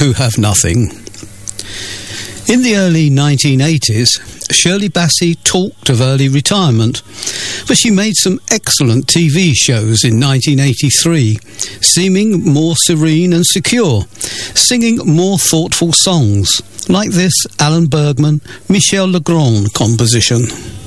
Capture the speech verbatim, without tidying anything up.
who have nothing. In the early nineteen eighties, Shirley Bassey talked of early retirement, but she made some excellent T V shows in nineteen eighty-three, seeming more serene and secure, singing more thoughtful songs, like this Alan Bergman, Michel Legrand composition.